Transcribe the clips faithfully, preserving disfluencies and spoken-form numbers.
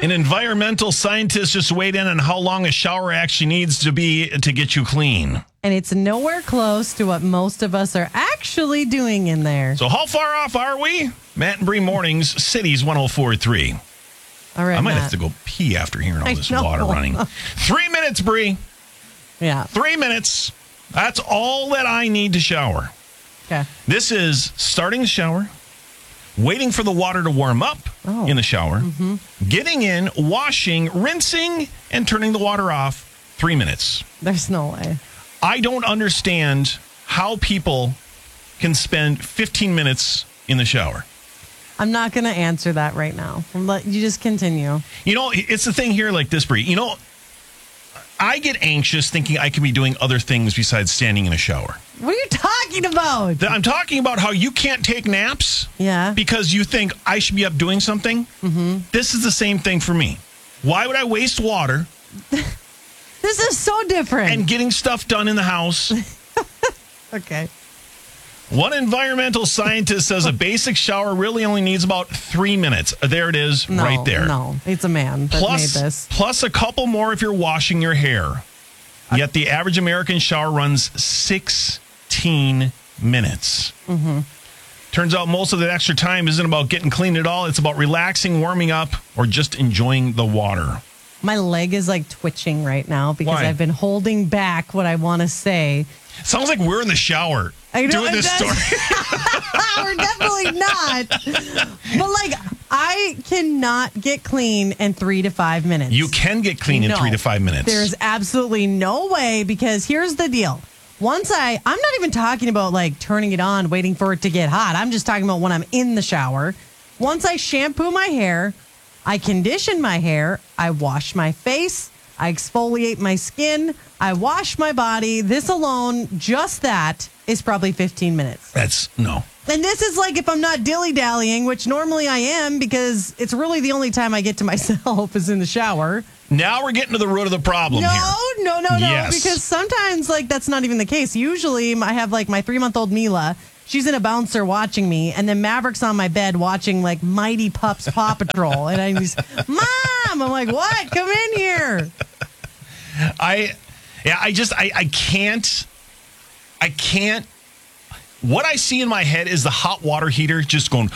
An environmental scientist just weighed in on how long a shower actually needs to be to get you clean. And it's nowhere close to what most of us are actually doing in there. So how far off are we? Matt and Bree Mornings, Cities one oh four point three. All right, I might Matt. have to go pee after hearing all I this know. water running. Three minutes, Bree. Yeah. Three minutes. That's all that I need to shower. Okay. This is starting the shower, waiting for the water to warm up Oh. in the shower, Mm-hmm. getting in, washing, rinsing, and turning the water off. Three minutes. There's no way. I don't understand how people can spend fifteen minutes in the shower. I'm not going to answer that right now. Let you just continue. You know, it's the thing here like this, Bree. You know, I get anxious thinking I can be doing other things besides standing in a shower. What are you talking about? I'm talking about how you can't take naps Yeah. because you think I should be up doing something. Mm-hmm. This is the same thing for me. Why would I waste water This is so different. and getting stuff done in the house? okay. One environmental scientist says a basic shower really only needs about three minutes. There it is, No, right there. No, it's a man that Plus, made this. plus a couple more if you're washing your hair. Yet the average American shower runs sixteen minutes. Mm-hmm. Turns out most of the extra time isn't about getting clean at all. It's about relaxing, warming up, or just enjoying the water. My leg is like twitching right now because Why? I've been holding back what I want to say. Sounds like we're in the shower I know, doing it this does. story. We're definitely not. But like, I cannot get clean in three to five minutes. You can get clean in No. three to five minutes. There's absolutely no way because here's the deal. Once I, I'm not even talking about like turning it on, waiting for it to get hot. I'm just talking about when I'm in the shower. Once I shampoo my hair, I condition my hair, I wash my face, I exfoliate my skin, I wash my body. This alone, just that, is probably fifteen minutes. That's, no. And this is like if I'm not dilly-dallying, which normally I am because it's really the only time I get to myself is in the shower. Now we're getting to the root of the problem No, here. no, no, no. Yes. Because sometimes, like, that's not even the case. Usually, I have, like, my three-month-old Mila. She's in a bouncer watching me. And then Maverick's on my bed watching, like, Mighty Pups Paw Patrol. And I'm just, Mom! I'm like, what? Come in here. I, yeah, I just, I, I can't, I can't. What I see in my head is the hot water heater just going,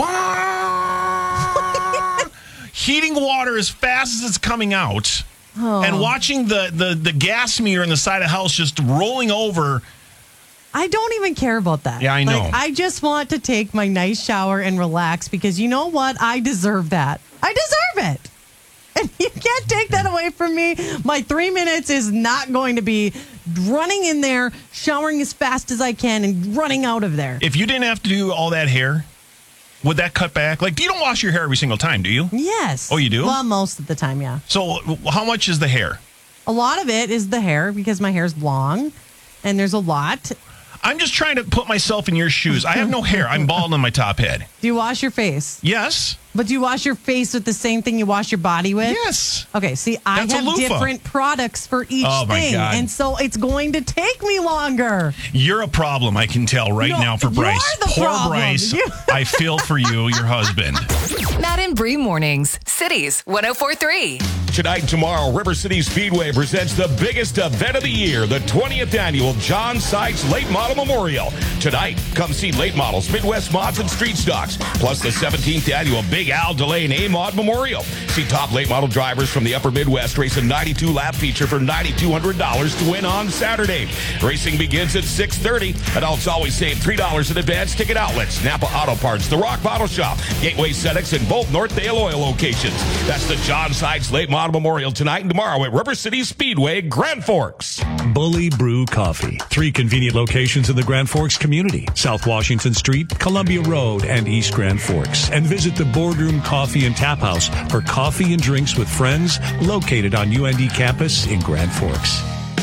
wah, heating water as fast as it's coming out, Oh. and watching the, the, the gas meter in the side of the house just rolling over. I don't even care about that. Yeah, I know. Like, I just want to take my nice shower and relax because you know what? I deserve that. I deserve it. And you can't take that away from me. My three minutes is not going to be running in there, showering as fast as I can, and running out of there. If you didn't have to do all that hair, would that cut back? Like, you don't wash your hair every single time, do you? Yes. Oh, you do? Well, most of the time, yeah. So how much is the hair? A lot of it is the hair because my hair's long, and there's a lot. I'm just trying to put myself in your shoes. I have no hair. I'm bald on my top head. Do you wash your face? Yes. But do you wash your face with the same thing you wash your body with? Yes. Okay, see, I That's a have loofah. different products for each Oh, my thing. God. And so it's going to take me longer. You're a problem, I can tell right No, now for you're Bryce. the Poor problem. Bryce. You- I feel for you, your husband. Matt and Bree Mornings, Cities one oh four point three. Tonight and tomorrow, River City Speedway presents the biggest event of the year, the twentieth annual John Sykes Late Model Memorial. Tonight, come see late models, Midwest mods, and street stocks, plus the seventeenth annual Big Al Delane A-Mod Memorial. See top late model drivers from the upper Midwest race a ninety-two lap feature for nine thousand two hundred dollars to win on Saturday. Racing begins at six thirty. Adults always save three dollars in advance. Ticket outlets, Napa Auto Parts, The Rock Bottle Shop, Gateway Cenex, and both Northdale Oil locations. That's the John Sykes Late Model Memorial tonight and tomorrow at River City Speedway, Grand Forks. Bully Brew Coffee. Three convenient locations in the Grand Forks community. South Washington Street, Columbia Road, and East Grand Forks. And visit the Boardroom Coffee and Tap House for coffee and drinks with friends located on U N D campus in Grand Forks.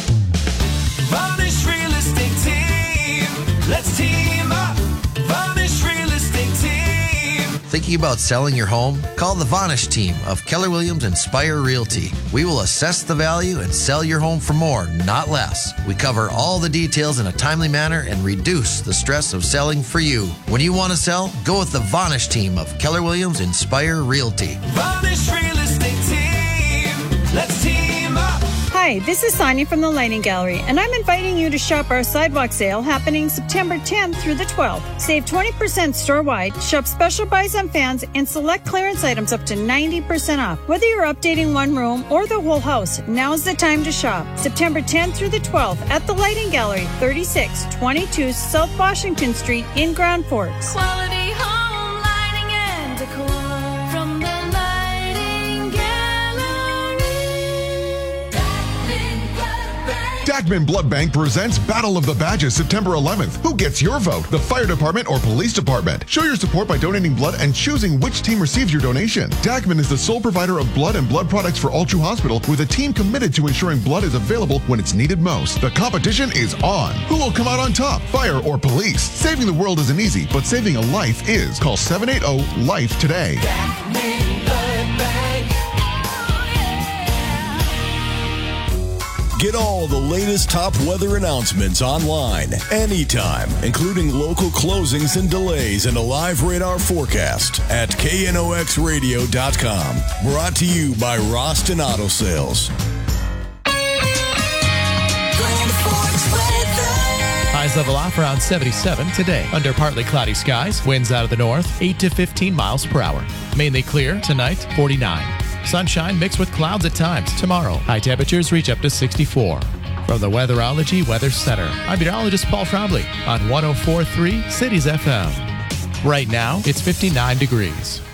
Varnish Real Estate Team. Let's team up. Varnish Real Estate Team. Thinking about selling your home? Call the Vanish team of Keller Williams Inspire Realty. We will assess the value and sell your home for more, not less. We cover all the details in a timely manner and reduce the stress of selling for you. When you want to sell, go with the Vanish team of Keller Williams Inspire Realty. Varnish Real Estate estate team. Let's team up. Hi, this is Sonia from the Lighting Gallery, and I'm inviting you to shop our sidewalk sale happening September tenth through the twelfth. Save twenty percent store-wide, shop special buys on fans, and select clearance items up to ninety percent off. Whether you're updating one room or the whole house, now's the time to shop. September tenth through the twelfth at the Lighting Gallery, thirty-six twenty-two South Washington Street in Grand Forks. Quality home lighting and decor from the Lighting Gallery. Dachman Blood Bank presents Battle of the Badges September eleventh. Who gets your vote? The fire department or police department? Show your support by donating blood and choosing which team receives your donation. Dachman is the sole provider of blood and blood products for Altru Hospital, with a team committed to ensuring blood is available when it's needed most. The competition is on. Who will come out on top? Fire or police? Saving the world isn't easy, but saving a life is. Call seven eight zero LIFE today. Get all the latest top weather announcements online, anytime, including local closings and delays and a live radar forecast at K N O X radio dot com. Brought to you by Roston Auto Sales. Highs level off around seventy-seven today. Under partly cloudy skies, winds out of the north, eight to fifteen miles per hour. Mainly clear tonight, forty-nine. Sunshine mixed with clouds at times tomorrow. High temperatures reach up to sixty-four. From the Weatherology Weather Center, I'm meteorologist Paul Trombley on one oh four point three Cities F M. Right now, it's fifty-nine degrees.